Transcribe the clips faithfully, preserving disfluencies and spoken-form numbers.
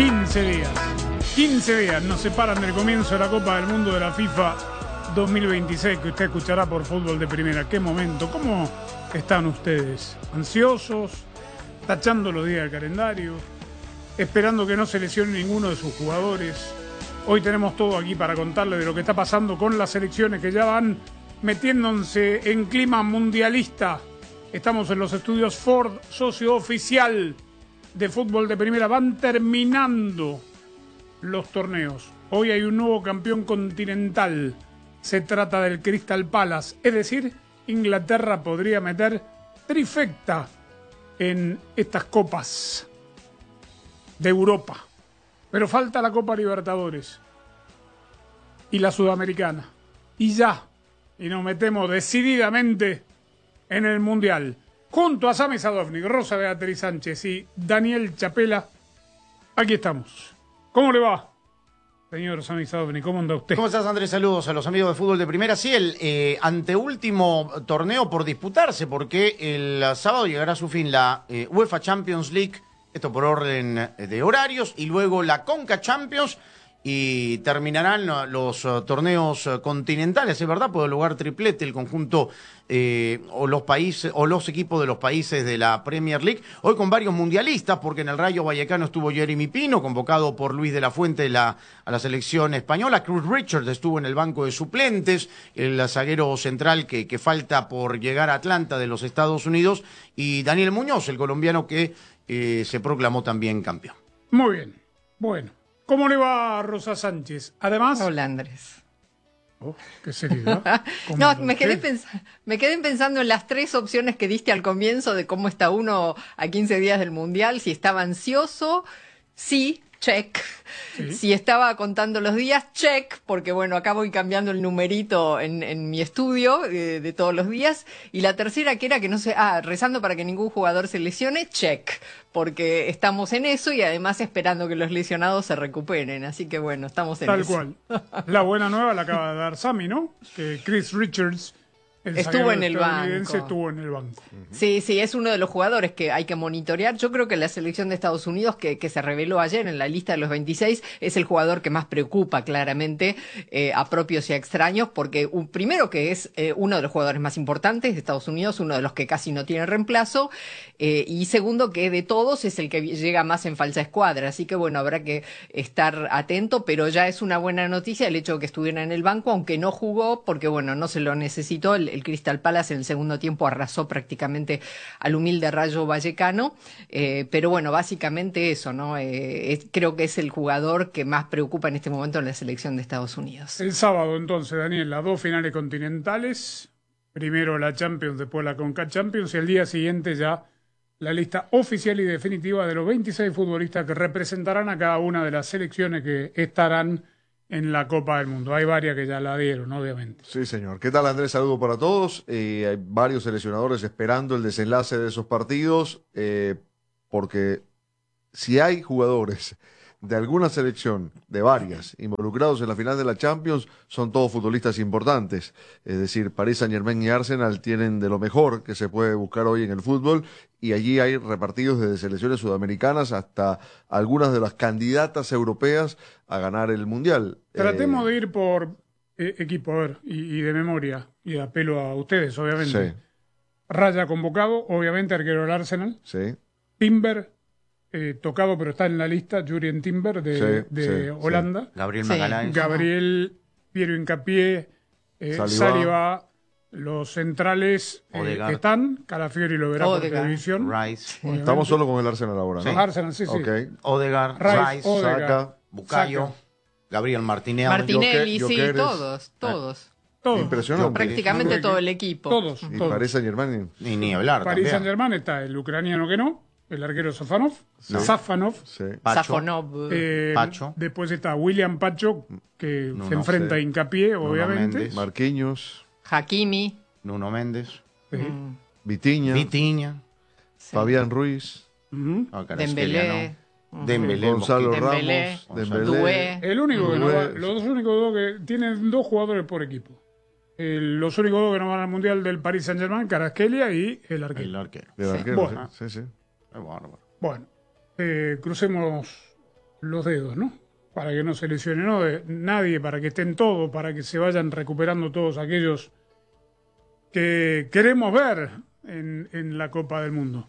quince días. quince días nos separan del comienzo de la Copa del Mundo de la FIFA dos mil veintiséis, que usted escuchará por Fútbol de Primera. ¿Qué momento? ¿Cómo están ustedes? ¿Ansiosos? ¿Tachando los días del calendario? ¿Esperando que no se lesione ninguno de sus jugadores? Hoy tenemos todo aquí para contarle de lo que está pasando con las selecciones que ya van metiéndose en clima mundialista. Estamos en los estudios Ford, socio oficial de Fútbol de Primera. Van terminando los torneos. Hoy hay un nuevo campeón continental. Se trata del Crystal Palace. Es decir, Inglaterra podría meter trifecta en estas copas de Europa. Pero falta la Copa Libertadores y la Sudamericana. Y ya. Y nos metemos decididamente en el Mundial. Junto a Sami Sadovnik, Rosa Beatriz Sánchez y Daniel Chapela, aquí estamos. ¿Cómo le va, señor Sami Sadovnik? ¿Cómo anda usted? ¿Cómo estás, Andrés? Saludos a los amigos de Fútbol de Primera. Sí, el eh, anteúltimo torneo por disputarse, porque el sábado llegará a su fin la eh, UEFA Champions League, esto por orden de horarios, y luego la Conca Champions, y terminarán los uh, torneos uh, continentales, es verdad, puede lugar triplete el conjunto eh, o los países o los equipos de los países de la Premier League, hoy con varios mundialistas, porque en el Rayo Vallecano estuvo Jeremy Pino, convocado por Luis de la Fuente la, a la selección española. Chris Richards estuvo en el banco de suplentes, el zaguero central que, que falta por llegar a Atlanta de los Estados Unidos, y Daniel Muñoz, el colombiano que eh, se proclamó también campeón. Muy bien, bueno. ¿Cómo le va a Rosa Sánchez? Además... Hola, Andrés. Oh, qué seriedad. No, me quedé, pens- me quedé pensando en las tres opciones que diste al comienzo de cómo está uno a quince días del Mundial. Si estaba ansioso, sí, check. Sí. Si estaba contando los días, check, porque bueno, acá voy cambiando el numerito en, en mi estudio eh, de todos los días. Y la tercera, que era que no sé, ah, rezando para que ningún jugador se lesione, check, porque estamos en eso y además esperando que los lesionados se recuperen. Así que bueno, estamos en Tal eso. Tal cual. La buena nueva la acaba de dar Sami, ¿no? Que Chris Richards, el estuvo en el estadounidense, banco. estuvo en el banco. Sí, sí, es uno de los jugadores que hay que monitorear. Yo creo que la selección de Estados Unidos, que, que se reveló ayer en la lista de los veintiséis, es el jugador que más preocupa claramente eh, a propios y a extraños, porque un, primero que es eh, uno de los jugadores más importantes de Estados Unidos, uno de los que casi no tiene reemplazo, eh, y segundo que de todos es el que llega más en falsa escuadra. Así que bueno, habrá que estar atento, pero ya es una buena noticia el hecho de que estuviera en el banco, aunque no jugó, porque bueno, no se lo necesitó. El, el Crystal Palace en el segundo tiempo arrasó prácticamente al humilde Rayo Vallecano, eh, pero bueno, básicamente eso, ¿no? Eh, es, creo que es el jugador que más preocupa en este momento en la selección de Estados Unidos. El sábado entonces, Daniel, las dos finales continentales, primero la Champions, después la Conca Champions, y el día siguiente ya la lista oficial y definitiva de los veintiséis futbolistas que representarán a cada una de las selecciones que estarán en la Copa del Mundo. Hay varias que ya la dieron, obviamente. Sí, señor. ¿Qué tal, Andrés? Saludo para todos. Eh, hay varios seleccionadores esperando el desenlace de esos partidos, eh, porque si hay jugadores de alguna selección, de varias, involucrados en la final de la Champions, son todos futbolistas importantes. Es decir, Paris Saint-Germain y Arsenal tienen de lo mejor que se puede buscar hoy en el fútbol, y allí hay repartidos desde selecciones sudamericanas hasta algunas de las candidatas europeas a ganar el Mundial. Tratemos eh, de ir por eh, equipo, a ver, y, y de memoria, y de apelo a ustedes, obviamente. Sí. Raya convocado, obviamente, arquero del Arsenal. Sí. Timber, eh, tocado, pero está en la lista, Jurien Timber, de, Sí, de sí, Holanda. sí. Gabriel Sí. Magalhães. Gabriel, Piero Hincapié, eh, Saliba. Saliba, los centrales eh, Odegaard. que están, Calafiori lo verá Odegaard. por televisión. Rice. obviamente. Estamos solo con el Arsenal ahora, ¿no? Sí. Arsenal, sí, sí. Ok. Odegaard. Rice, Rice. Odegaard. Saka. Bucayo. Saka. Gabriel Martinelli. Martinelli, Joker- sí, Jokeres. todos, todos. Todos. Impresionante. Prácticamente todo el equipo. Todos. Y todos. Paris Saint-Germain. Ni, ni hablar París también. Saint-Germain está el ucraniano que no, el arquero Safanov, Sí. Safanov. Sí. Pacho. Safonov. Eh, Pacho. Después está William Pacho, que No, se no enfrenta sé. a Hincapié, obviamente. Méndez. Marquinhos, Hakimi. Nuno Méndez. Sí. Mm, Vitiña, Vitiña. sí. Fabián Ruiz, Ujú. No, Dembélé. Kvaratskhelia no. Dembélé. Gonzalo Mosquera. Dembélé. Ramos, Gonzalo. Dembélé. Doué. El único que no va, Doué. los dos únicos dos que tienen dos jugadores por equipo. El- los únicos dos que no van al Mundial del Paris Saint-Germain, Kvaratskhelia y el arquero. El arquero. Del Sí. arquero, Bueno. sí, sí, sí. Qué bárbaro. Bueno, eh, crucemos los dedos, ¿no? Para que no se lesione no, de nadie, para que estén todos, para que se vayan recuperando todos aquellos que queremos ver en, en la Copa del Mundo.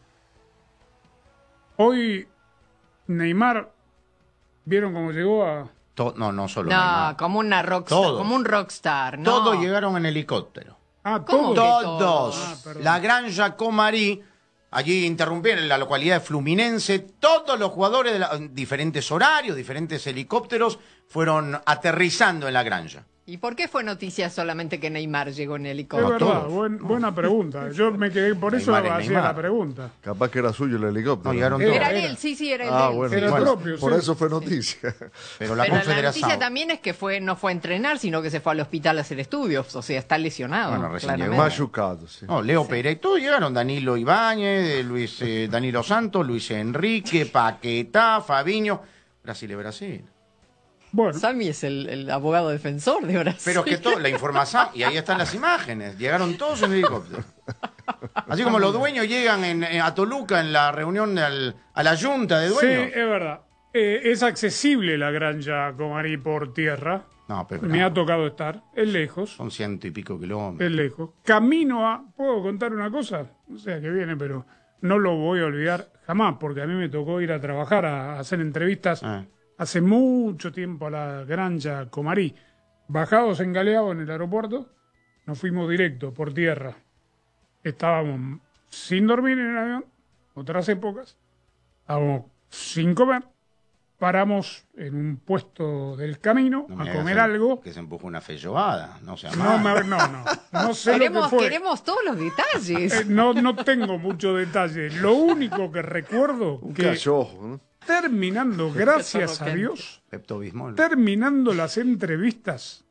Hoy Neymar, ¿vieron cómo llegó a...? To- no, no solo No, Neymar. como una rockstar, Todos. como un rockstar, ¿no? Todos llegaron en helicóptero. Ah, ¿Cómo todos. que Todos. todos? Ah, perdón. La Granja Comari, allí interrumpieron en la localidad de Fluminense, todos los jugadores de la- diferentes horarios, diferentes helicópteros, fueron aterrizando en la granja. ¿Y por qué fue noticia solamente que Neymar llegó en Es helicóptero? verdad, todos. buen- buena pregunta. Yo me quedé por eso Neymar es hacía Neymar. la pregunta. Capaz que era suyo el helicóptero. No, llegaron Era- todos. Era Era. él, sí, sí, era el Ah, de él. bueno, Era Bueno, propio, por sí. eso fue noticia. Pero la Pero la Confederación. noticia también es que fue no fue a entrenar, sino que se fue al hospital a hacer estudios. O sea, está lesionado. Bueno, recién claramente. llegó. Machucado, sí. No, Leo Pérez, todos llegaron, Danilo Ibáñez, eh, Luis eh, Danilo Santos, Luis Enrique, Paquetá, Fabiño, Brasil y Brasil. Bueno, Sammy es el, el abogado defensor de Brasil. Pero es que todo, la información, y ahí están las imágenes, llegaron todos en helicóptero. Así como los dueños llegan en, en- a Toluca en la reunión al- a la junta de sí, dueños. es verdad. Eh, es accesible la Granja Comari por tierra. No, pero Me no, ha tocado estar. Es lejos. son ciento y pico kilómetros. Es lejos. Camino a... ¿Puedo contar una cosa? No sé a qué viene, pero no lo voy a olvidar jamás, porque a mí me tocó ir a trabajar, a, a hacer entrevistas Ah. hace mucho tiempo a la Granja Comari. Bajados en Galeao en el aeropuerto, nos fuimos directo por tierra. Estábamos sin dormir en el avión, otras épocas. Estábamos sin comer. Paramos en un puesto del camino No me a hagas comer el- algo. Que se empujó una feyobada, no sea No, mal. me- no, no. No sé lo queremos, que fue. queremos todos los detalles. Eh, no, no tengo mucho detalle. Lo único que recuerdo Un que cachorro, ¿no? terminando, gracias a Cachorro Dios, Pepto-Bismol. terminando las entrevistas,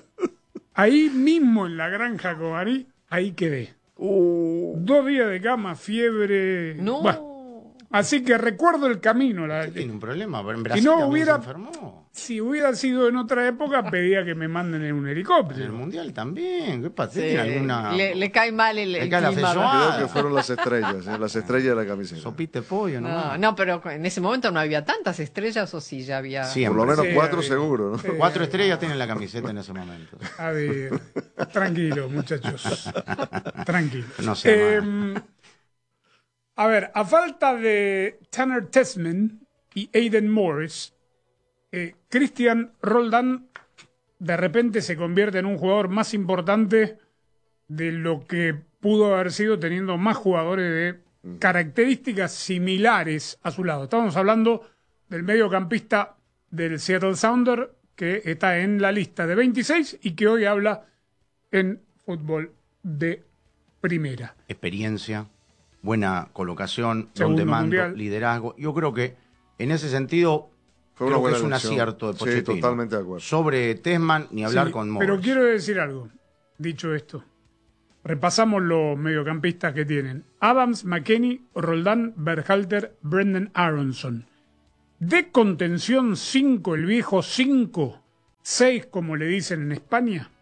ahí mismo en la Granja Comarí, ahí quedé. Dos días de cama, fiebre. No. Bueno, así que recuerdo el camino. La- Tiene un problema, pero en Brasil no también hubiera- se enfermó. si hubiera sido en otra época, pedía que me manden en un En el helicóptero. Mundial también. ¿Qué pasa? Sí, ¿Tiene alguna le, le cae mal el, Le el cae la clima. feijoada. Creo que fueron las estrellas, ¿eh? Las estrellas de la camiseta. sopita de pollo? No, nomás? no, pero en ese momento no había tantas estrellas o sí ya había. Sí, Por lo menos Sí, cuatro eh, seguro, ¿no? sí. Cuatro estrellas tiene la camiseta en ese momento. A ver, tranquilo, muchachos. Tranquilo. No sea Eh, a ver, a falta de Tanner Tessman y Aiden Morris, eh, Christian Roldán de repente se convierte en un jugador más importante de lo que pudo haber sido teniendo más jugadores de características similares a su lado. Estamos hablando del mediocampista del Seattle Sounder que está en la lista de veintiséis y que hoy habla en fútbol de primera. Experiencia, buena colocación, Segundo don de mando, mundial. liderazgo. Yo creo que en ese sentido Fue una creo que buena es un elección. acierto de Sí, Pochettino. totalmente de acuerdo. Sobre Tesman, ni hablar Sí, con Morris. pero quiero decir algo, dicho esto. Repasamos los mediocampistas que tienen. Adams, McKennie, Roldán, Berhalter, Brendan Aronson. De contención cinco, el viejo cinco, seis como le dicen en España.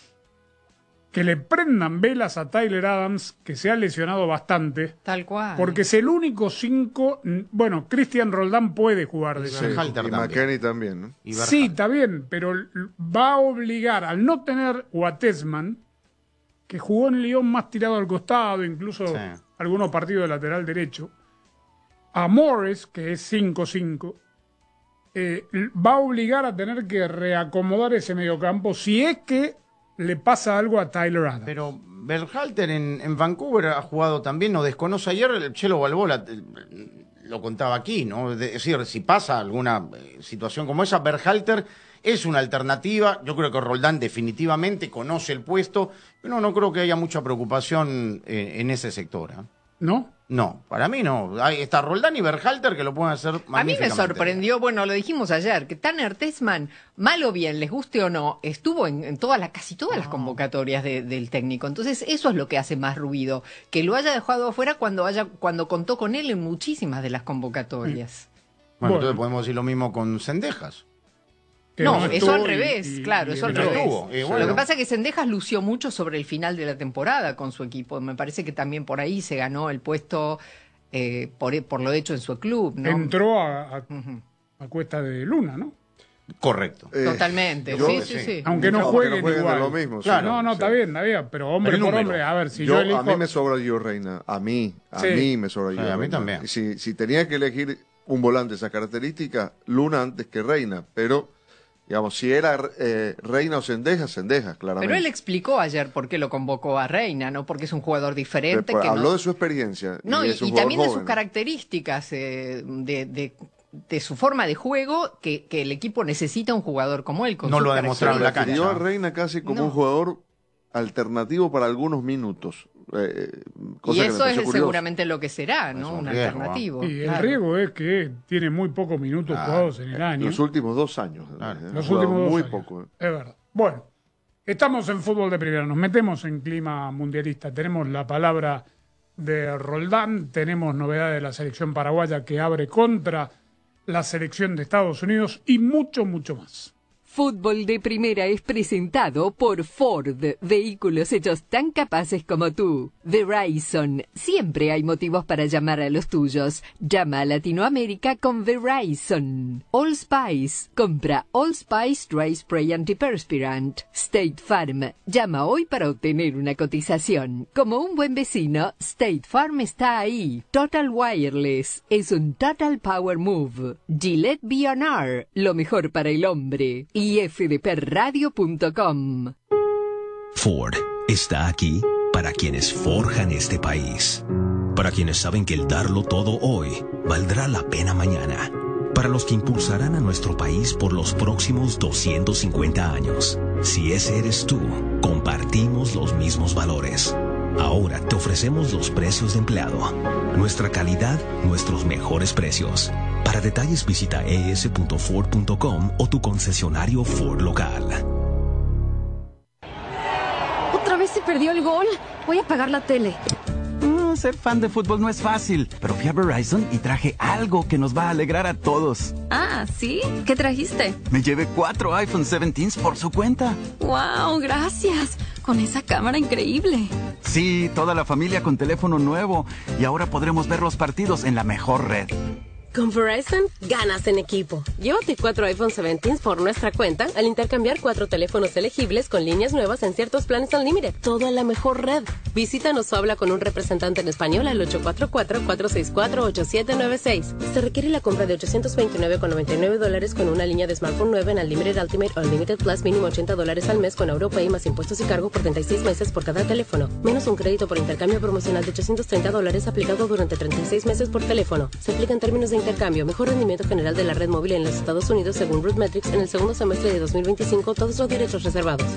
Que le prendan velas a Tyler Adams, que se ha lesionado bastante. Tal cual. Porque es el único cinco. Bueno, Christian Roldán puede jugar de Sí. cinco. Berhalter Y también. McKennie también, ¿no? Y Sí, Berhalter. está bien, pero l- va a obligar al no tener o a Tessman, que jugó en Lyon más tirado al costado, incluso Sí. algunos partidos de lateral derecho, a Morris, que es cinco cinco, eh, l- va a obligar a tener que reacomodar ese mediocampo si es que le pasa algo a Tyler Adams. Pero Berhalter en, en Vancouver ha jugado también, no desconoce ayer, el Chelo Balboa eh, lo contaba aquí, ¿no? Es decir, si pasa alguna eh, situación como esa, Berhalter es una alternativa. Yo creo que Roldán definitivamente conoce el puesto, pero no creo que haya mucha preocupación eh, en ese sector. ¿eh? ¿No? No, para mí no. Ahí está Roldán y Berhalter que lo pueden hacer A mí me magníficamente. sorprendió, bueno, lo dijimos ayer, que Tanner Tessman, mal o bien, les guste o no, estuvo en, en todas las, casi todas las convocatorias de- del técnico. Entonces, eso es lo que hace más ruido, que lo haya dejado afuera cuando haya, cuando contó con él en muchísimas de las convocatorias. Bueno, Bueno. entonces podemos decir lo mismo con Cendejas. Que No, eso estuvo al y- revés, y- claro, y eso al entró. revés. estuvo, y Lo bueno. que pasa es que Sendejas lució mucho sobre el final de la temporada con su equipo. Me parece que también por ahí se ganó el puesto eh, por, por lo hecho en su club, ¿no? Entró a, a- Ujú. a cuesta de Luna, ¿no? Correcto. Eh, Totalmente, yo- sí, sí, sí. Aunque no Aunque jueguen, no jueguen de igual. lo mismo, sí. Claro, no, no, Sí. está bien, está bien, pero hombre El por número. hombre, a ver, si yo, yo, elijo... a mí me sobra Gio Reina. A mí, a Sí. mí me sobra Sí, Gio a mí Reina. también. Y Si, si tenía que elegir un volante de esa característica, Luna antes que Reina. Pero, digamos, si era eh, Reina o Cendejas, Cendejas, claramente. Pero él explicó ayer por qué lo convocó a Reina, ¿no? Porque es un jugador diferente. Pero, que habló no... de su experiencia. No, y, y, es un y jugador también de sus joven. características, eh, de, de, de su forma de juego, que, que el equipo necesita un jugador como él. Con No sus lo ha demostrado en la características. cancha. Refirió a Reina casi como No. un jugador alternativo para algunos minutos. Eh, cosa Y que me eso pareció es curioso. seguramente lo que será, ¿no? Es un Un riesgo, alternativo. Y el claro. riesgo es que tiene muy pocos minutos Claro. jugados en el año. Los últimos dos años. Claro. eh, Los ha jugado últimos dos muy años. poco. eh. Es verdad. Bueno, estamos en fútbol de primera, nos metemos en clima mundialista. Tenemos la palabra de Roldán, tenemos novedades de la selección paraguaya que abre contra la selección de Estados Unidos y mucho, mucho más. Fútbol de Primera es presentado por Ford, vehículos hechos tan capaces como tú. Verizon, siempre hay motivos para llamar a los tuyos. Llama a Latinoamérica con Verizon. All Spice, compra All Spice Dry Spray Antiperspirant. State Farm, llama hoy para obtener una cotización. Como un buen vecino, State Farm está ahí. Total Wireless, es un Total Power Move. Gillette B and R, lo mejor para el hombre. Y f d p radio punto com. Ford está aquí para quienes forjan este país, para quienes saben que el darlo todo hoy valdrá la pena mañana, para los que impulsarán a nuestro país por los próximos doscientos cincuenta años. Si ese eres tú, compartimos los mismos valores. Ahora te ofrecemos los precios de empleado, nuestra calidad, nuestros mejores precios. Para detalles visita e s punto ford punto com o tu concesionario Ford local. ¿Otra vez se perdió el gol? Voy a apagar la tele. Mm, ser fan de fútbol no es fácil, pero fui a Verizon y traje algo que nos va a alegrar a todos. Ah, ¿sí? ¿Qué trajiste? Me llevé cuatro iPhone diecisiete por su cuenta. ¡Wow! Gracias. Con esa cámara increíble. Sí, toda la familia con teléfono nuevo y ahora podremos ver los partidos en la mejor red. Con Verizon, ganas en equipo. Llévate cuatro iPhone diecisiete por nuestra cuenta al intercambiar cuatro teléfonos elegibles con líneas nuevas en ciertos planes Unlimited. Todo en la mejor red. Visítanos o habla con un representante en español al ocho cuatro cuatro, cuatro seis cuatro, ocho siete nueve seis. Se requiere la compra de ochocientos veintinueve con noventa y nueve dólares con una línea de smartphone nueva en Unlimited Ultimate o Unlimited Plus mínimo ochenta dólares al mes con AuroPay más impuestos y cargo por treinta y seis meses por cada teléfono. Menos un crédito por intercambio promocional de ochocientos treinta dólares aplicado durante treinta y seis meses por teléfono. Se aplica en términos de intercambio. Mejor rendimiento general de la red móvil en los Estados Unidos según RootMetrics en el segundo semestre de dos mil veinticinco. Todos los derechos reservados.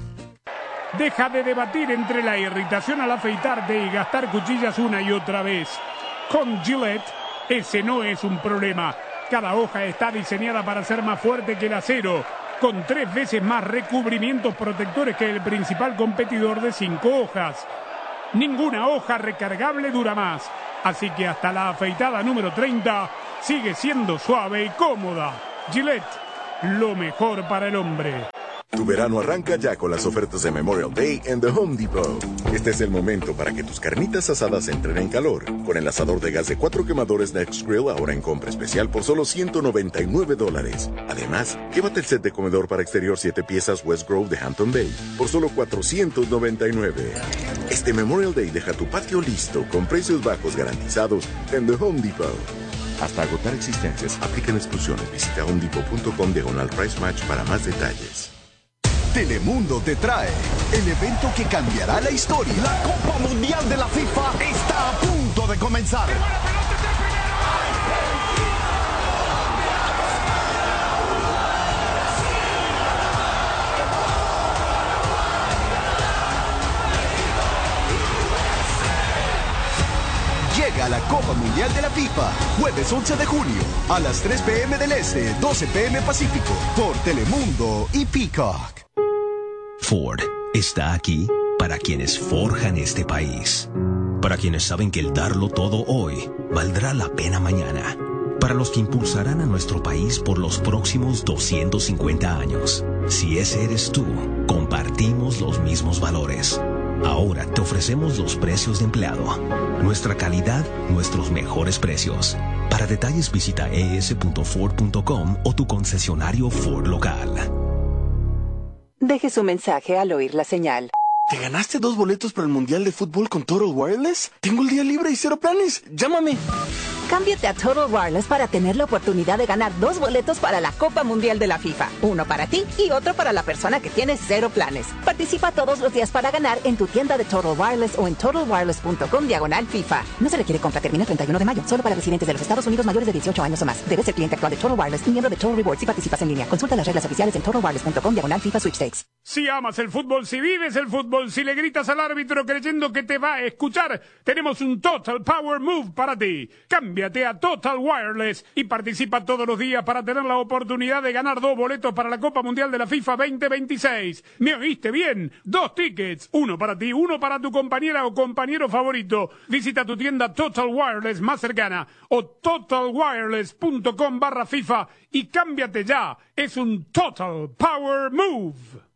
Deja de debatir entre la irritación al afeitarte y gastar cuchillas una y otra vez. Con Gillette, ese no es un problema. Cada hoja está diseñada para ser más fuerte que el acero, con tres veces más recubrimientos protectores que el principal competidor de cinco hojas. Ninguna hoja recargable dura más, así que hasta la afeitada número treinta sigue siendo suave y cómoda. Gillette, lo mejor para el hombre. Tu verano arranca ya con las ofertas de Memorial Day en The Home Depot. Este es el momento para que tus carnitas asadas entren en calor. Con el asador de gas de cuatro quemadores Next Grill ahora en compra especial por solo ciento noventa y nueve dólares. Además, llévate el set de comedor para exterior siete piezas West Grove de Hampton Bay por solo cuatrocientos noventa y nueve. Este Memorial Day deja tu patio listo con precios bajos garantizados en The Home Depot. Hasta agotar existencias, aplican exclusiones. Visita homedepot.com diagonal price match para más detalles. Telemundo te trae el evento que cambiará la historia. La Copa Mundial de la FIFA está a punto de comenzar. Llega la Copa Mundial de la FIFA, jueves once de junio, a las tres p m del Este, doce p m Pacífico, por Telemundo y Peacock. Ford está aquí para quienes forjan este país, para quienes saben que el darlo todo hoy valdrá la pena mañana, para los que impulsarán a nuestro país por los próximos doscientos cincuenta años. Si ese eres tú, compartimos los mismos valores. Ahora te ofrecemos los precios de empleado, nuestra calidad, nuestros mejores precios. Para detalles visita e s punto ford punto com o tu concesionario Ford local. Deje su mensaje al oír la señal. ¿Te ganaste dos boletos para el Mundial de Fútbol con Total Wireless? Tengo el día libre y cero planes. Llámame. Cámbiate a Total Wireless para tener la oportunidad de ganar dos boletos para la Copa Mundial de la FIFA. Uno para ti y otro para la persona que tiene cero planes. Participa todos los días para ganar en tu tienda de Total Wireless o en total wireless punto com diagonal FIFA. No se requiere compra, termina el treinta y uno de mayo. Solo para residentes de los Estados Unidos mayores de dieciocho años o más. Debes ser cliente actual de Total Wireless y miembro de Total Rewards si participas en línea. Consulta las reglas oficiales en total wireless punto com diagonal FIFA Sweepstakes. Si amas el fútbol, si vives el fútbol, si le gritas al árbitro creyendo que te va a escuchar, tenemos un Total Power Move para ti. Cámbiate a Total Wireless y participa todos los días para tener la oportunidad de ganar dos boletos para la Copa Mundial de la FIFA veinte veintiséis. ¿Me oíste bien? Dos tickets, uno para ti, uno para tu compañera o compañero favorito. Visita tu tienda Total Wireless más cercana o total wireless punto com barra FIFA y cámbiate ya. Es un Total Power Move.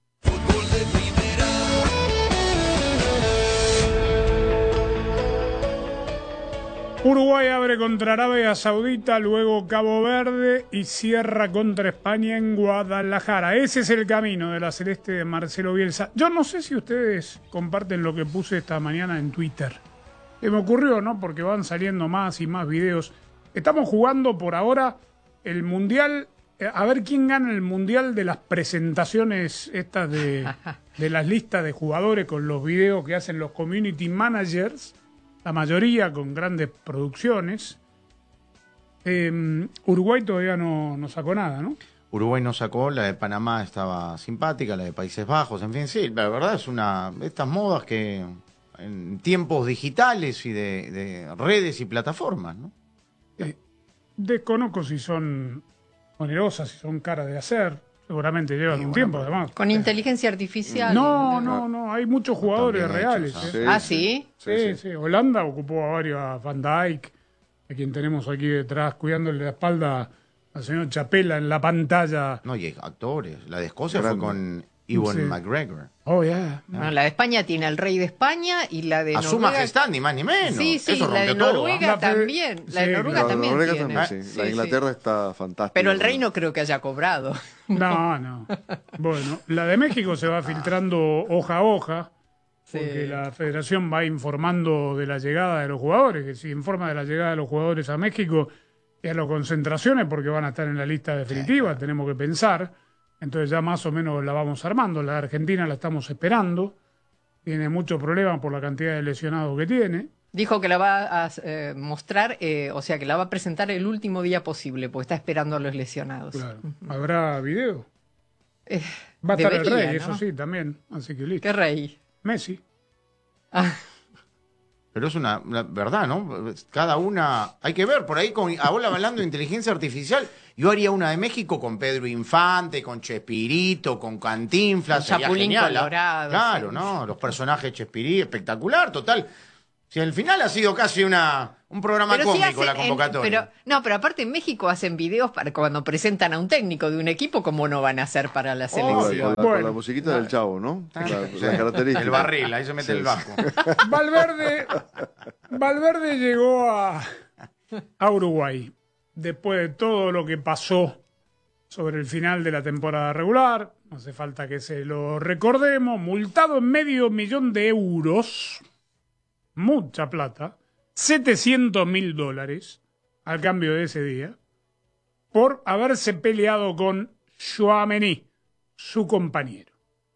Uruguay abre contra Arabia Saudita, luego Cabo Verde y cierra contra España en Guadalajara. Ese es el camino de la celeste de Marcelo Bielsa. Yo no sé si ustedes comparten lo que puse esta mañana en Twitter. Se me ocurrió, ¿no? Porque van saliendo más y más videos. Estamos jugando por ahora el Mundial, a ver quién gana el Mundial de las presentaciones estas de, de las listas de jugadores con los videos que hacen los community managers. La mayoría con grandes producciones. Eh, Uruguay todavía no, no sacó nada, ¿no? Uruguay no sacó, la de Panamá estaba simpática, la de Países Bajos, en fin, sí, la verdad es una de estas modas que en tiempos digitales y de, de redes y plataformas, ¿no? Eh, desconozco si son onerosas, si son caras de hacer. Seguramente llevan sí, un bueno, tiempo, además. Con inteligencia artificial. No, no, no. Hay muchos jugadores reales. Hechos, ¿eh? ¿Ah, sí? Sí, sí, sí. Holanda ocupó a varios, a Van Dijk, a quien tenemos aquí detrás, cuidándole la espalda al señor Chapela en la pantalla. No, y actores. La de Escocia fue con Ewan sí. McGregor. Oh, yeah. No, la de España tiene al rey de España y la de a Noruega. Su majestad, ni más ni menos. Sí, sí, Eso la de Noruega todo, ¿no? también. La de sí, Noruega la también Noruega tiene. También, sí. Sí, la de Inglaterra sí. está fantástica. Pero el rey no creo que haya cobrado. No, no. Bueno, la de México se va filtrando hoja a hoja, porque sí. La federación va informando de la llegada de los jugadores, que si informa de la llegada de los jugadores a México y a las concentraciones, porque van a estar en la lista definitiva, sí. Tenemos que pensar. Entonces ya más o menos la vamos armando. La de Argentina la estamos esperando. Tiene muchos problemas por la cantidad de lesionados que tiene. Dijo que la va a eh, mostrar, eh, o sea, que la va a presentar el último día posible, porque está esperando a los lesionados. Claro. ¿Habrá video? Eh, va a estar debería, el rey, ¿no? eso sí, también. Así que listo. ¿Qué rey? Messi. Ah. Pero es una, una verdad, ¿no? Cada una... Hay que ver, por ahí, con, ahora hablando de inteligencia artificial, yo haría una de México con Pedro Infante, con Chespirito, con Cantinflas. Con Chapulín genial, Colorado. Claro, sí. ¿No? Los personajes Chespirito, espectacular, total. Si al final ha sido casi una un programa pero cómico sí hacen, la convocatoria. En, pero, no, pero aparte en México hacen videos para cuando presentan a un técnico de un equipo, como no van a hacer para la selección. Oh, con, la, bueno. con la musiquita del Chavo, ¿no? Ah, la, sí. la característica. El barril, ahí se mete sí, el bajo. Valverde, Valverde llegó a, a Uruguay después de todo lo que pasó sobre el final de la temporada regular. No hace falta que se lo recordemos. Multado en medio millón de euros. Mucha plata, setecientos mil dólares al cambio de ese día, por haberse peleado con Tchouaméni, su compañero.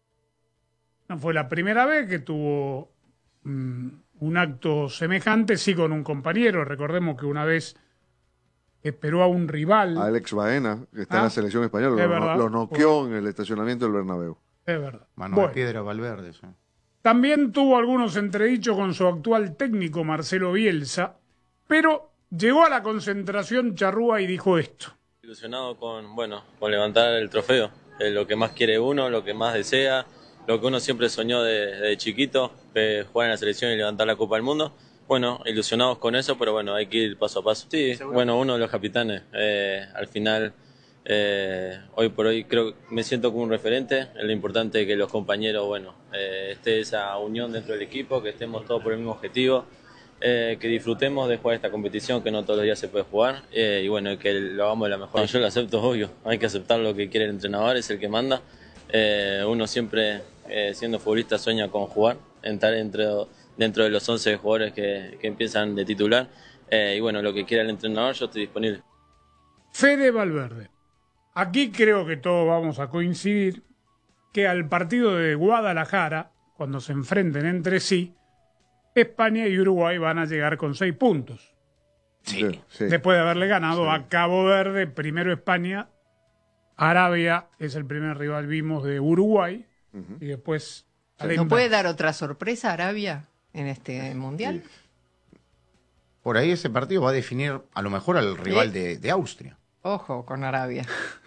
No fue la primera vez que tuvo um, un acto semejante, sí con un compañero. Recordemos que una vez esperó a un rival. A Alex Baena, que está ¿Ah? en la selección española, es lo, verdad. lo noqueó en el estacionamiento del Bernabéu. Es verdad. Manuel Bueno. Piedra Valverde, sí. También tuvo algunos entredichos con su actual técnico Marcelo Bielsa, pero llegó a la concentración charrúa y dijo esto. Ilusionado con, bueno, con levantar el trofeo, es lo que más quiere uno, lo que más desea, lo que uno siempre soñó de, de chiquito, de jugar en la selección y levantar la Copa del Mundo. Bueno, ilusionados con eso, pero bueno, hay que ir paso a paso. Sí, bueno, uno de los capitanes, eh, al final... Eh, hoy por hoy creo que me siento como un referente. Es lo importante que los compañeros, bueno, eh, esté esa unión dentro del equipo, que estemos todos por el mismo objetivo eh, que disfrutemos de jugar esta competición que no todos los días se puede jugar eh, y bueno, que lo hagamos de la mejor. Yo lo acepto, obvio, hay que aceptar lo que quiere el entrenador, es el que manda. Eh, uno siempre, eh, siendo futbolista, sueña con jugar, entrar dentro, dentro de los once jugadores que, que empiezan de titular eh, y bueno, lo que quiera el entrenador, yo estoy disponible. Fede Valverde. Aquí creo que todos vamos a coincidir que al partido de Guadalajara, cuando se enfrenten entre sí, España y Uruguay van a llegar con seis puntos. Sí. Sí. Después de haberle ganado Sí. a Cabo Verde, primero España, Arabia es el primer rival, vimos, de Uruguay, Uh-huh. y después... ¿No puede dar otra sorpresa Arabia en este mundial? Por ahí ese partido va a definir a lo mejor al rival ¿Eh? de, de Austria. Ojo con Arabia.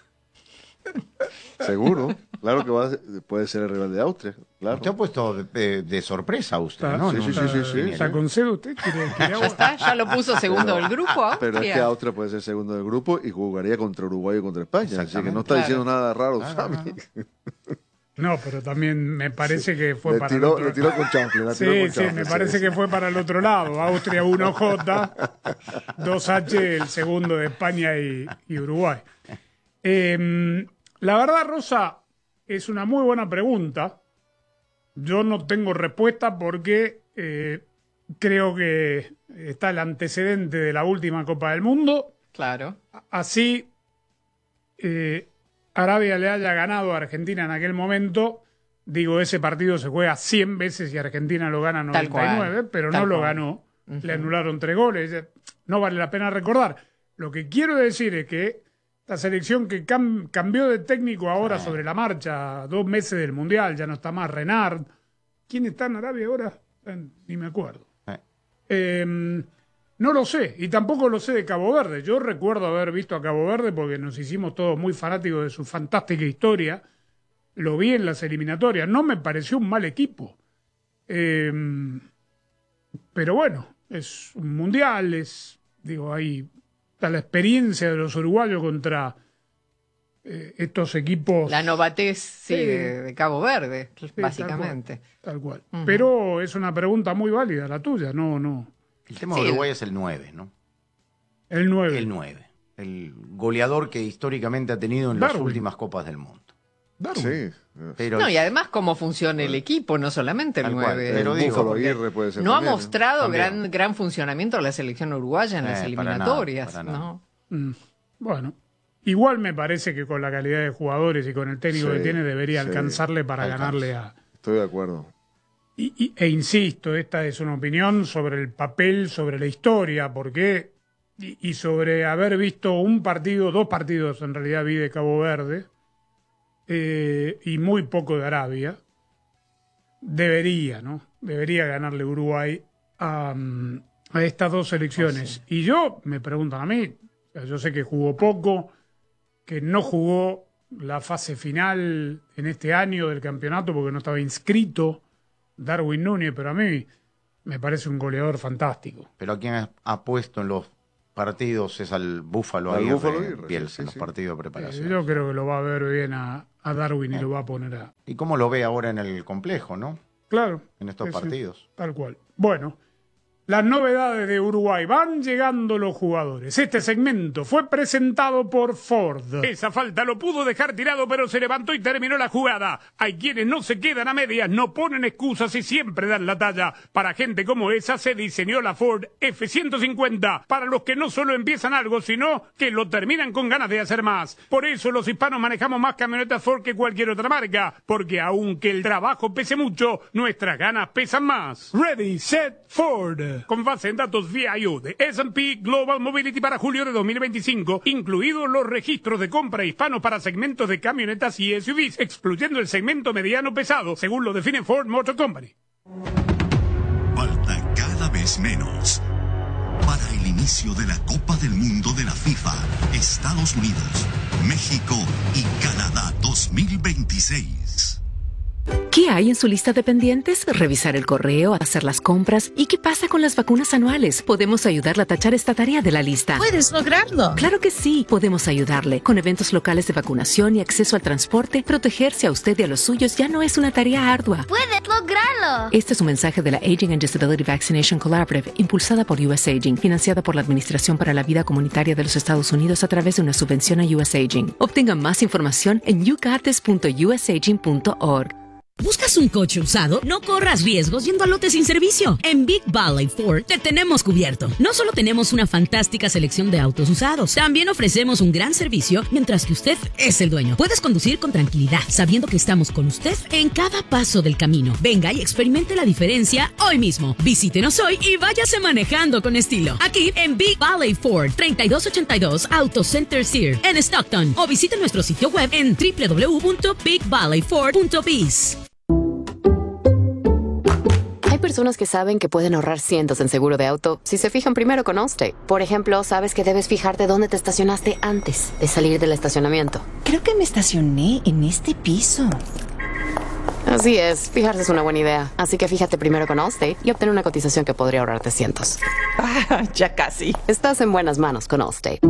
Seguro, claro que va a ser- puede ser el rival de Austria, claro. Usted ha puesto de, de- de sorpresa a Austria, Está- ¿no? sí, No, sí, no, sí, sí, sí. no, ¿Está con cedo usted? ¿Quiere, quiere ¿Ya agua? está? ¿Ya lo puso segundo del grupo Austria? Pero es que Austria puede ser segundo del grupo y jugaría contra Uruguay o contra España, así que Exactamente. no está Claro. diciendo nada raro, Claro, Sammy. No, pero también me parece que fue Le para el tiró, otro le tiró con chanfle, la tiró Sí, con sí, chanfle, me parece que fue para el otro lado. Austria uno J, dos H, el segundo de España y, y Uruguay. Eh, la verdad, Rosa, es una muy buena pregunta. Yo no tengo respuesta porque eh, creo que está el antecedente de la última Copa del Mundo. Claro. Así eh, Arabia le haya ganado a Argentina en aquel momento, digo, ese partido se juega cien veces y Argentina lo gana Tal noventa y nueve, cual, pero tal no lo cual. ganó. Ujú. Le anularon tres goles. No vale la pena recordar. Lo que quiero decir es que la selección que cam- cambió de técnico ahora sobre la marcha, dos meses del Mundial, ya no está más Renard. ¿Quién está en Arabia ahora? Eh, Ni me acuerdo. Eh. Eh, no lo sé, y tampoco lo sé de Cabo Verde. Yo recuerdo haber visto a Cabo Verde porque nos hicimos todos muy fanáticos de su fantástica historia. Lo vi en las eliminatorias. No me pareció un mal equipo. Eh, pero bueno, es un mundial, es, digo, ahí está la experiencia de los uruguayos contra eh, estos equipos. La novatez, sí, Sí. de, de Cabo Verde, Sí, básicamente. Tal cual. Ujú. Pero es una pregunta muy válida la tuya, no, no. El tema Sí, de el- Uruguay es el nueve, ¿no? El nueve. El nueve. El goleador que históricamente ha tenido en Darwin. las últimas Copas del Mundo. Sí. Pero No, y además cómo funciona el equipo, no solamente el Tal cual, nueve. pero digo, Búfalo porque Aguirre puede ser No ha también, ¿eh? mostrado También. gran, gran funcionamiento la selección uruguaya en Eh, las para eliminatorias, nada, para nada. ¿no? Mm, Bueno, igual me parece que con la calidad de jugadores y con el técnico Sí, que tiene debería sí. alcanzarle para Alcanza. ganarle a... Estoy de acuerdo. Y, y- e insisto, esta es una opinión sobre el papel, sobre la historia, porque y, y sobre haber visto un partido, dos partidos en realidad vi de Cabo Verde eh, y muy poco de Arabia. Debería, ¿no? Debería ganarle Uruguay a, mm, a estas dos selecciones. Y yo, me preguntan a mí, o sea, yo sé que jugó poco, que no jugó la fase final en este año del campeonato porque no estaba inscrito Darwin Núñez, pero a mí me parece un goleador fantástico. Pero a quien ha, ha puesto en los partidos es al Búfalo Al Aguirre, Búfalo Aguirre, Bielsa, sí, sí, en los sí. partidos de Eh, preparación. yo creo que lo va a ver bien a, a Darwin y lo va a poner a... ¿Y cómo lo ve ahora en el complejo, no? Claro. En estos Sí, sí, partidos. tal cual. Bueno, las novedades de Uruguay. Van llegando los jugadores. Este segmento fue presentado por Ford. Esa falta lo pudo dejar tirado, pero se levantó y terminó la jugada. Hay quienes no se quedan a medias, no ponen excusas y siempre dan la talla. Para gente como esa se diseñó la Ford F ciento cincuenta. Para los que no solo empiezan algo, sino que lo terminan con ganas de hacer más. Por eso los hispanos manejamos más camionetas Ford que cualquier otra marca. Porque aunque el trabajo pese mucho, nuestras ganas pesan más. Ready, set, Ford. Con base en datos V I O de S and P Global Mobility para julio de dos mil veinticinco, incluidos los registros de compra hispanos para segmentos de camionetas y S U Vs, excluyendo el segmento mediano pesado, según lo define Ford Motor Company. Falta cada vez menos para el inicio de la Copa del Mundo de la FIFA, Estados Unidos, México y Canadá dos mil veintiséis. ¿Qué hay en su lista de pendientes? Revisar el correo, hacer las compras. ¿Y qué pasa con las vacunas anuales? Podemos ayudarle a tachar esta tarea de la lista. ¿Puedes lograrlo? Claro que sí. Podemos ayudarle. Con eventos locales de vacunación y acceso al transporte, protegerse a usted y a los suyos ya no es una tarea ardua. ¡Puedes lograrlo! Este es un mensaje de la Aging and Disability Vaccination Collaborative, impulsada por U S Aging, financiada por la Administración para la Vida Comunitaria de los Estados Unidos a través de una subvención a U S Aging. Obtenga más información en you got this punto u s aging punto org. ¿Buscas un coche usado? No corras riesgos yendo a lote sin servicio. En Big Valley Ford te tenemos cubierto. No solo tenemos una fantástica selección de autos usados, también ofrecemos un gran servicio mientras que usted es el dueño. Puedes conducir con tranquilidad, sabiendo que estamos con usted en cada paso del camino. Venga y experimente la diferencia hoy mismo. Visítenos hoy y váyase manejando con estilo. Aquí en Big Valley Ford, treinta y dos ochenta y dos Auto Center Sear, en Stockton. O visite nuestro sitio web en w w w punto big valley ford punto biz. Hay personas que saben que pueden ahorrar cientos en seguro de auto si se fijan primero con Allstate. Por ejemplo, sabes que debes fijarte dónde te estacionaste antes de salir del estacionamiento. Creo que me estacioné en este piso. Así es, fijarse es una buena idea. Así que fíjate primero con Allstate y obtén una cotización que podría ahorrarte cientos. Ah, ya casi. Estás en buenas manos con Allstate.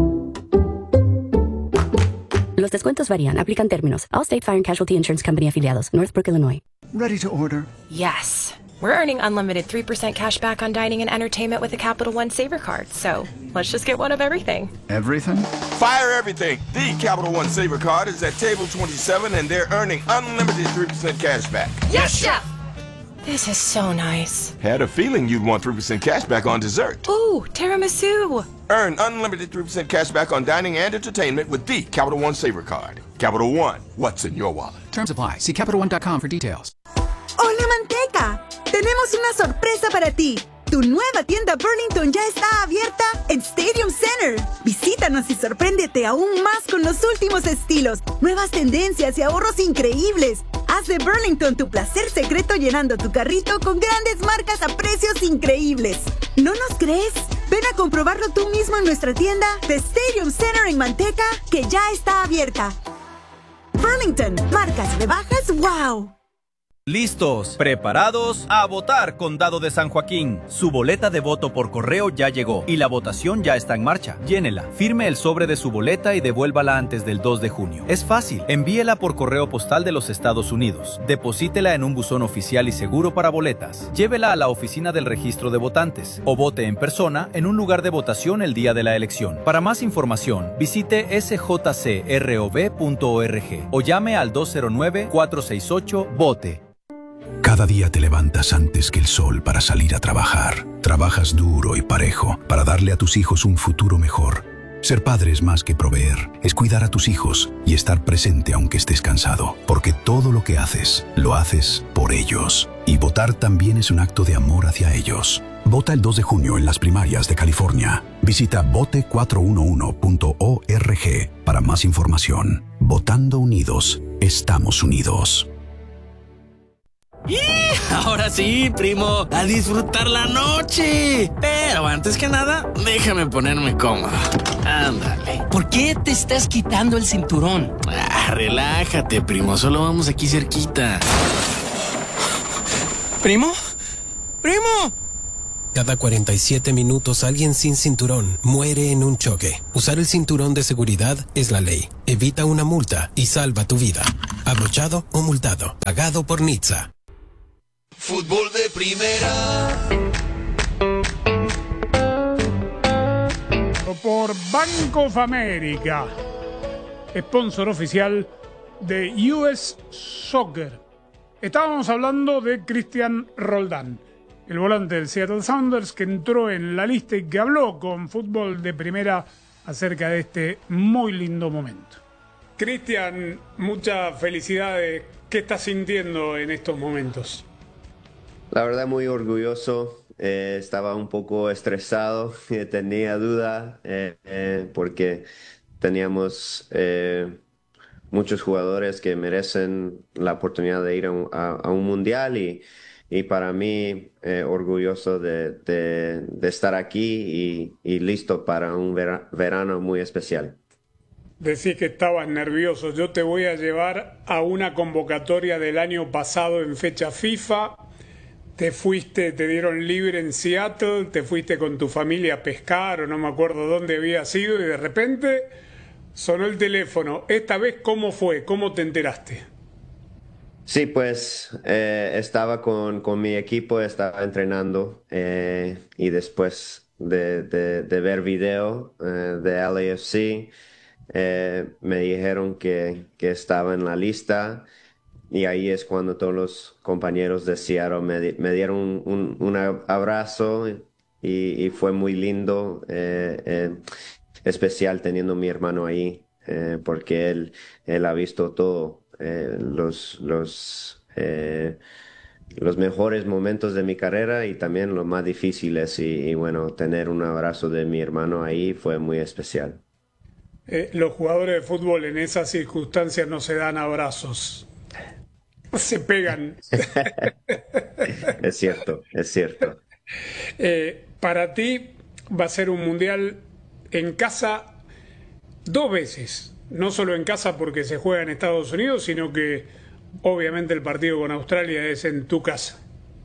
Los descuentos varían. Aplican términos. Allstate Fire and Casualty Insurance Company afiliados. Northbrook, Illinois. Ready to order? Yes. We're earning unlimited three percent cash back on dining and entertainment with the Capital One Saver Card. So let's just get one of everything. Everything? Fire everything. The Capital One Saver Card is at table twenty-seven and they're earning unlimited three percent cash back. Yes, Chef! This is so nice. Had a feeling you'd want three percent cash back on dessert. Ooh, tiramisu. Earn unlimited three percent cash back on dining and entertainment with the Capital One Saver Card. Capital One, what's in your wallet? Terms apply. See Capital One dot com for details. ¡Hola, Manteca! Tenemos una sorpresa para ti. Tu nueva tienda Burlington ya está abierta en Stadium Center. Visítanos y sorpréndete aún más con los últimos estilos, nuevas tendencias y ahorros increíbles. Haz de Burlington tu placer secreto llenando tu carrito con grandes marcas a precios increíbles. ¿No nos crees? Ven a comprobarlo tú mismo en nuestra tienda de Stadium Center en Manteca, que ya está abierta. Burlington, marcas rebajas, wow. Listos, preparados, a votar, Condado de San Joaquín. Su boleta de voto por correo ya llegó y la votación ya está en marcha. Llénela, firme el sobre de su boleta y devuélvala antes del dos de junio. Es fácil, envíela por correo postal de los Estados Unidos. Deposítela en un buzón oficial y seguro para boletas. Llévela a la oficina del registro de votantes o vote en persona en un lugar de votación el día de la elección. Para más información, visite s j c r o v punto org o llame al dos cero nueve, cuatro seis ocho, vote. Cada día te levantas antes que el sol para salir a trabajar. Trabajas duro y parejo para darle a tus hijos un futuro mejor. Ser padre es más que proveer, es cuidar a tus hijos y estar presente aunque estés cansado. Porque todo lo que haces, lo haces por ellos. Y votar también es un acto de amor hacia ellos. Vota el dos de junio en las primarias de California. Visita vote cuatro uno uno punto org para más información. Votando unidos, estamos unidos. ¡Y! Ahora sí, primo, a disfrutar la noche. Pero antes que nada, déjame ponerme cómodo. Ándale. ¿Por qué te estás quitando el cinturón? Ah, relájate, primo, solo vamos aquí cerquita. ¿Primo? ¡Primo! Cada cuarenta y siete minutos alguien sin cinturón muere en un choque. Usar el cinturón de seguridad es la ley. Evita una multa y salva tu vida. Abrochado o multado. Pagado por N H T S A. Fútbol de primera. Por Bank of America, sponsor oficial de U S Soccer. Estábamos hablando de Cristian Roldán, el volante del Seattle Sounders, que entró en la lista y que habló con Fútbol de Primera acerca de este muy lindo momento. Cristian, muchas felicidades. ¿Qué estás sintiendo en estos momentos? La verdad, muy orgulloso. Eh, estaba un poco estresado, tenía duda eh, eh, porque teníamos eh, muchos jugadores que merecen la oportunidad de ir a un, a, a un mundial y, y para mí eh, orgulloso de, de, de estar aquí y, y listo para un vera, verano muy especial. decís que estabas nervioso. Yo te voy a llevar a una convocatoria del año pasado en fecha FIFA. Te fuiste, te dieron libre en Seattle, te fuiste con tu familia a pescar o no me acuerdo dónde había sido y de repente sonó el teléfono. Esta vez, ¿cómo fue? ¿Cómo te enteraste? Sí, pues eh, estaba con, con mi equipo, estaba entrenando eh, y después de, de, de ver video eh, de L A F C eh, me dijeron que, que estaba en la lista. Y ahí es cuando todos los compañeros de Seattle me, me dieron un, un, un abrazo y, y fue muy lindo, eh, eh, especial teniendo a mi hermano ahí, eh, porque él, él ha visto todo, eh, los, los, eh, los mejores momentos de mi carrera y también los más difíciles. Y, y bueno, tener un abrazo de mi hermano ahí fue muy especial. Eh, los jugadores de fútbol en esas circunstancias no se dan abrazos. Se pegan. Es cierto, es cierto. Eh, para ti va a ser un mundial en casa dos veces. No solo en casa porque se juega en Estados Unidos, sino que obviamente el partido con Australia es en tu casa.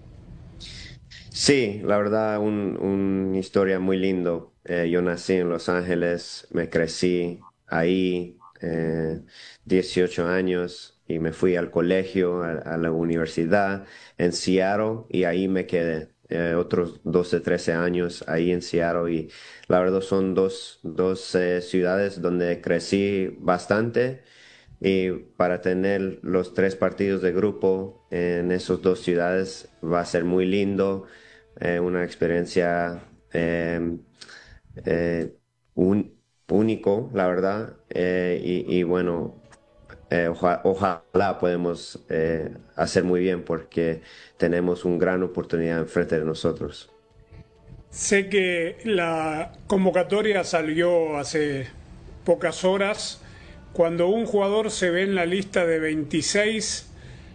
Sí, la verdad, un, una historia muy lindo. Eh, yo nací en Los Ángeles, me crecí ahí, eh, dieciocho años. Y me fui al colegio, a, a la universidad en Seattle y ahí me quedé eh, otros doce, trece años ahí en Seattle y la verdad son dos, dos eh, ciudades donde crecí bastante y para tener los tres partidos de grupo en esas dos ciudades va a ser muy lindo, eh, una experiencia eh, eh, un, único, la verdad, eh, y, y bueno, Eh, oja, ojalá podemos eh, hacer muy bien porque tenemos una gran oportunidad enfrente de nosotros. Sé que la convocatoria salió hace pocas horas. Cuando un jugador se ve en la lista de veintiséis,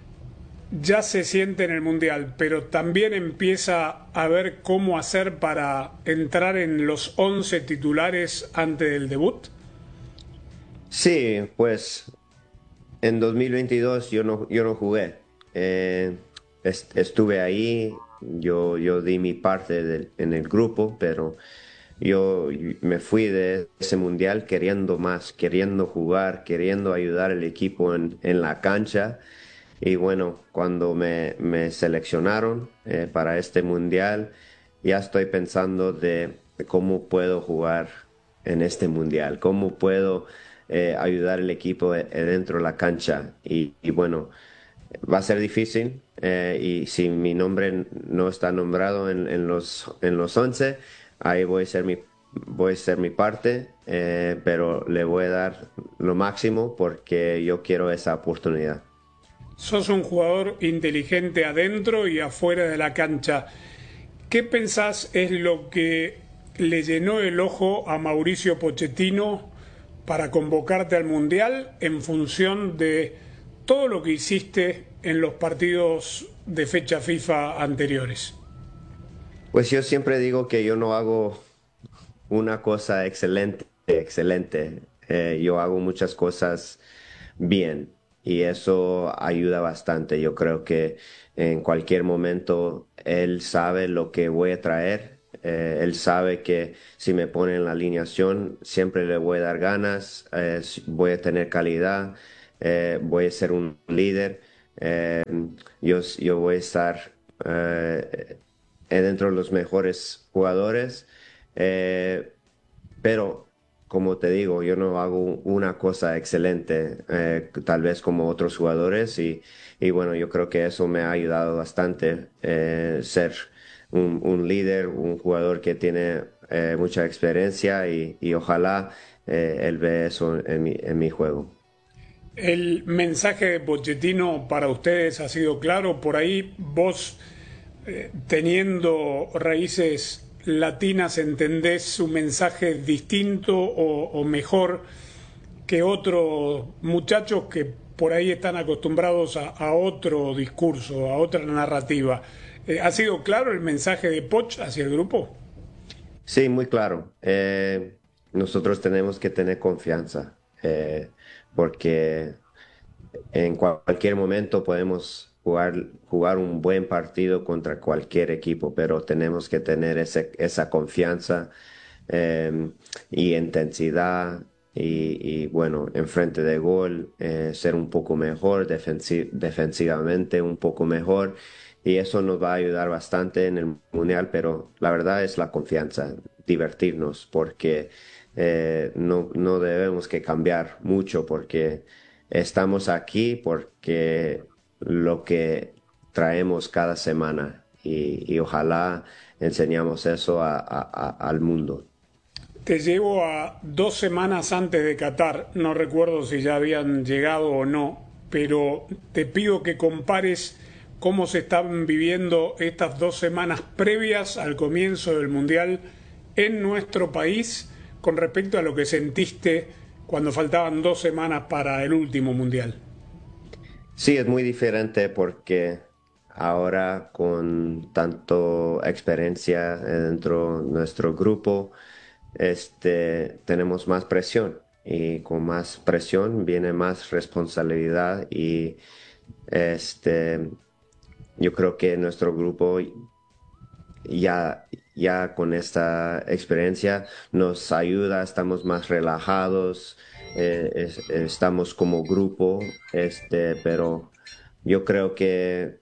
ya se siente en el Mundial, pero también empieza a ver cómo hacer para entrar en los once titulares antes del debut. Sí, pues en dos mil veintidós yo no, yo no jugué. Eh, est estuve ahí, yo, yo di mi parte de, en el grupo, pero yo me fui de ese mundial queriendo más, queriendo jugar, queriendo ayudar al equipo en, en la cancha. Y bueno, cuando me, me seleccionaron eh, para este mundial, ya estoy pensando de, de cómo puedo jugar en este mundial, cómo puedo Eh, ayudar al equipo eh, dentro de la cancha y, y bueno, va a ser difícil eh, y si mi nombre no está nombrado en, en los en los once, ahí voy a ser mi voy a ser mi parte, eh, pero le voy a dar lo máximo porque yo quiero esa oportunidad. Sos un jugador inteligente adentro y afuera de la cancha. ¿Qué pensás es lo que le llenó el ojo a Mauricio Pochettino para convocarte al Mundial en función de todo lo que hiciste en los partidos de fecha FIFA anteriores? Pues yo siempre digo que yo no hago una cosa excelente, excelente. Eh, yo hago muchas cosas bien y eso ayuda bastante. Yo creo que en cualquier momento él sabe lo que voy a traer. Eh, él sabe que si me pone en la alineación siempre le voy a dar ganas, eh, voy a tener calidad, eh, voy a ser un líder, eh, yo, yo voy a estar eh, dentro de los mejores jugadores, eh, pero como te digo, yo no hago una cosa excelente, eh, tal vez como otros jugadores y, y bueno, yo creo que eso me ha ayudado bastante, eh, ser Un, un líder, un jugador que tiene eh, mucha experiencia y, y ojalá eh, él ve eso en mi, en mi juego. El mensaje de Pochettino para ustedes ha sido claro. Por ahí vos, eh, teniendo raíces latinas, ¿entendés su mensaje distinto o, o mejor que otros muchachos que por ahí están acostumbrados a, a otro discurso, a otra narrativa? ¿Ha sido claro el mensaje de Poch hacia el grupo? Sí, muy claro. Eh, nosotros tenemos que tener confianza. eh, porque en cualquier momento podemos jugar, jugar un buen partido contra cualquier equipo, pero tenemos que tener ese, esa confianza eh, y intensidad y, y bueno, enfrente de gol, eh, ser un poco mejor, defensi- defensivamente un poco mejor, y eso nos va a ayudar bastante en el Mundial, pero la verdad es la confianza, divertirnos, porque eh, no, no debemos que cambiar mucho, porque estamos aquí porque lo que traemos cada semana, y, y ojalá enseñamos eso a, a, a, al mundo. Te llevo a dos semanas antes de Qatar, no recuerdo si ya habían llegado o no, pero te pido que compares cómo se están viviendo estas dos semanas previas al comienzo del Mundial en nuestro país con respecto a lo que sentiste cuando faltaban dos semanas para el último Mundial. Sí, es muy diferente porque ahora con tanto experiencia dentro de nuestro grupo, este, tenemos más presión, y con más presión viene más responsabilidad, y este, yo creo que nuestro grupo ya, ya con esta experiencia nos ayuda, estamos más relajados, eh, es, estamos como grupo, este, pero yo creo que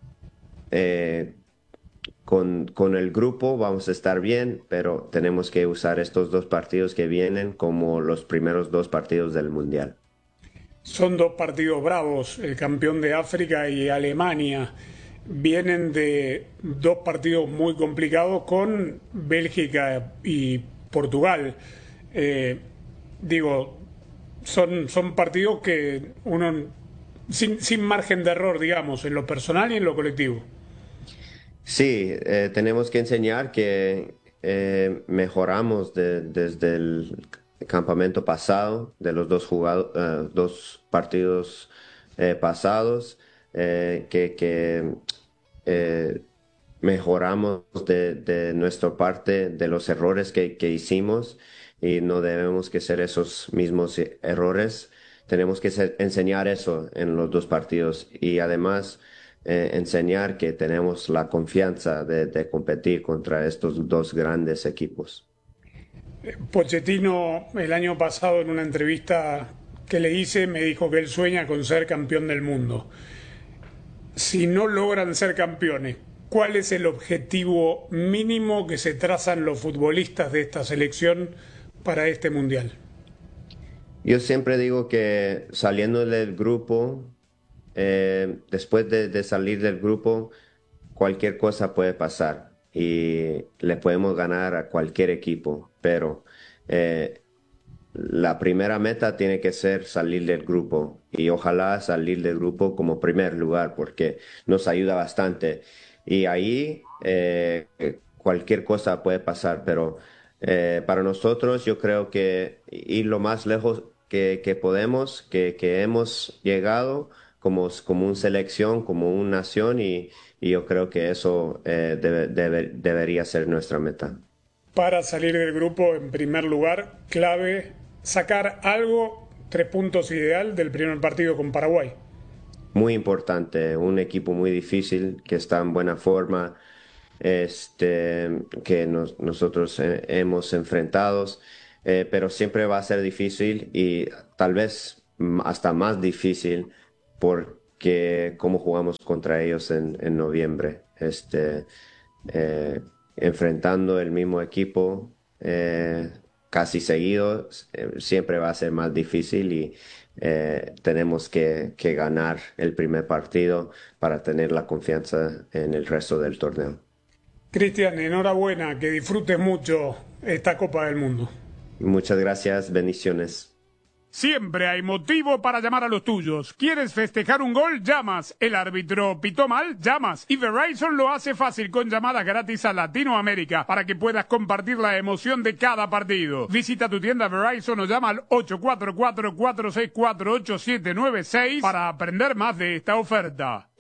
eh, Con, con el grupo vamos a estar bien, pero tenemos que usar estos dos partidos que vienen como los primeros dos partidos del Mundial. Son dos partidos bravos, el campeón de África y Alemania. Vienen de dos partidos muy complicados con Bélgica y Portugal. Eh, digo, son, son partidos que uno, sin, sin margen de error, digamos, en lo personal y en lo colectivo. Sí, eh, tenemos que enseñar que eh, mejoramos de, desde el campamento pasado, de los dos, jugado, uh, dos partidos eh, pasados, eh, que, que eh, mejoramos de, de nuestra parte de los errores que, que hicimos, y no debemos que ser esos mismos errores. Tenemos que ser, enseñar eso en los dos partidos, y además Eh, enseñar que tenemos la confianza de, de competir contra estos dos grandes equipos. Pochettino el año pasado en una entrevista que le hice me dijo que él sueña con ser campeón del mundo. Si no logran ser campeones, ¿cuál es el objetivo mínimo que se trazan los futbolistas de esta selección para este Mundial? Yo siempre digo que saliendo del grupo, Eh, después de, de salir del grupo, cualquier cosa puede pasar y le podemos ganar a cualquier equipo, pero eh, la primera meta tiene que ser salir del grupo, y ojalá salir del grupo como primer lugar, porque nos ayuda bastante, y ahí eh, cualquier cosa puede pasar, pero eh, para nosotros yo creo que ir lo más lejos que, que podemos, que, que hemos llegado como, como una selección, como una nación, y, y yo creo que eso eh, debe, debe, debería ser nuestra meta. Para salir del grupo, en primer lugar, clave sacar algo, tres puntos ideal del primer partido con Paraguay. Muy importante, un equipo muy difícil, que está en buena forma, este, que nos, nosotros eh, hemos enfrentado, eh, pero siempre va a ser difícil, y tal vez hasta más difícil, porque como jugamos contra ellos en, en noviembre, este, eh, enfrentando el mismo equipo eh, casi seguido, eh, siempre va a ser más difícil, y eh, tenemos que, que ganar el primer partido para tener la confianza en el resto del torneo. Cristian, enhorabuena, que disfrutes mucho esta Copa del Mundo. Muchas gracias, bendiciones. Siempre hay motivo para llamar a los tuyos. ¿Quieres festejar un gol? Llamas. ¿El árbitro pitó mal? Llamas. Y Verizon lo hace fácil con llamadas gratis a Latinoamérica para que puedas compartir la emoción de cada partido. Visita tu tienda Verizon o llama al ocho cuatro cuatro, cuatro seis cuatro, ocho siete nueve seis para aprender más de esta oferta.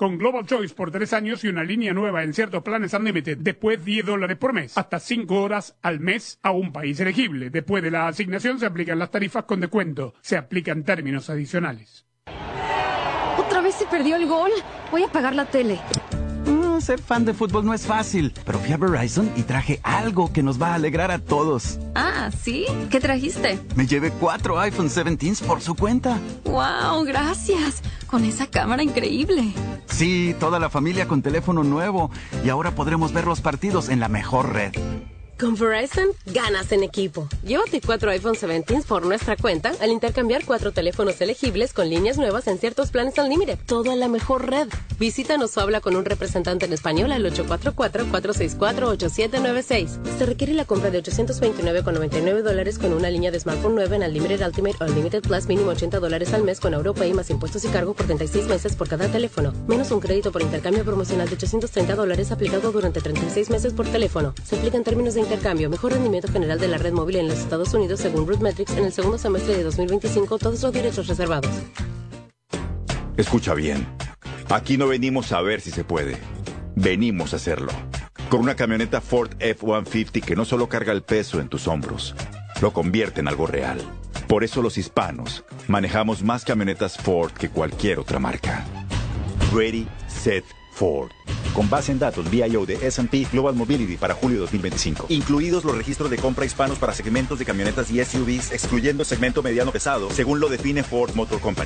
Con Global Choice por tres años y una línea nueva en ciertos planes Unlimited. Después diez dólares por mes. Hasta cinco horas al mes a un país elegible. Después de la asignación se aplican las tarifas con descuento. Se aplican términos adicionales. ¿Otra vez se perdió el gol? Voy a apagar la tele. Mm, ser fan de fútbol no es fácil, pero fui a Verizon y traje algo que nos va a alegrar a todos. Ah, ¿sí? ¿Qué trajiste? Me llevé cuatro iPhone diecisiete por su cuenta. ¡Wow! Gracias. Con esa cámara increíble. Sí, toda la familia con teléfono nuevo. Y ahora podremos ver los partidos en la mejor red. Con Verizon, ganas en equipo. Llévate cuatro iPhone diecisiete por nuestra cuenta al intercambiar cuatro teléfonos elegibles con líneas nuevas en ciertos planes Unlimited. Todo en la mejor red. Visítanos o habla con un representante en español al ocho cuatro cuatro, cuatro seis cuatro, ocho siete nueve seis. Se requiere la compra de ochocientos veintinueve con noventa y nueve dólares con una línea de smartphone nueva en Unlimited Ultimate o Unlimited Plus mínimo ochenta dólares al mes con AuroPay más impuestos y cargo por treinta y seis meses por cada teléfono. Menos un crédito por intercambio promocional de ochocientos treinta dólares aplicado durante treinta y seis meses por teléfono. Se aplican términos de intercambio, mejor rendimiento general de la red móvil en los Estados Unidos según RootMetrics en el segundo semestre de dos mil veinticinco, todos los derechos reservados. Escucha bien, aquí no venimos a ver si se puede, venimos a hacerlo. Con una camioneta Ford F ciento cincuenta que no solo carga el peso en tus hombros, lo convierte en algo real. Por eso los hispanos manejamos más camionetas Ford que cualquier otra marca. Ready, Set, Ford. Con base en datos V I O de S and P Global Mobility para julio de dos mil veinticinco. Incluidos los registros de compra hispanos para segmentos de camionetas y S U Vs, excluyendo segmento mediano pesado, según lo define Ford Motor Company.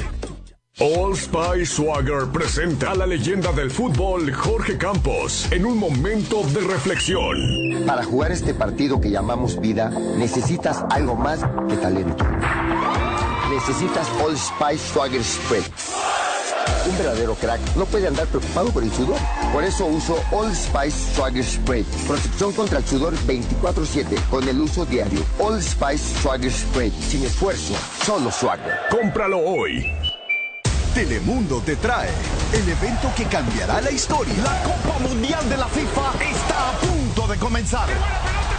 Old Spice Swagger presenta a la leyenda del fútbol Jorge Campos en un momento de reflexión. Para jugar este partido que llamamos vida, necesitas algo más que talento. Necesitas Old Spice Swagger Spread. Un verdadero crack no puede andar preocupado por el sudor. Por eso uso Old Spice Swagger Spray. Protección contra el sudor veinticuatro siete con el uso diario. Old Spice Swagger Spray. Sin esfuerzo, solo Swagger. Cómpralo hoy. Telemundo te trae el evento que cambiará la historia. La Copa Mundial de la FIFA está a punto de comenzar.